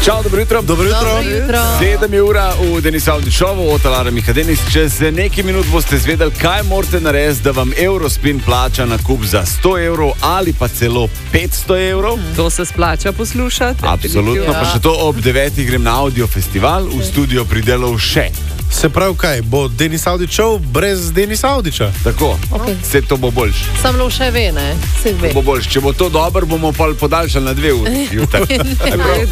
Čau, dobro jutro. Dobro jutro. 7 je ura v Denis Audi Showu, od Alara Miha Denis. Čez nekaj minut boste zvedeli, kaj morate narediti, da vam Eurospin plača nakup za 100 evrov ali pa celo 500 evrov. To se splača poslušati. Absolutno, pa še to ob 9. grem na Audio Festival, v studio pridelal še. Se pravi kaj, bo Denis Audi Show brez Denis Audiča? Tako, vse to bo boljš. Samo še ve, ne? Se ve. Bo boljš. Če bo to dobro, bomo pa podaljšali na 2 uri.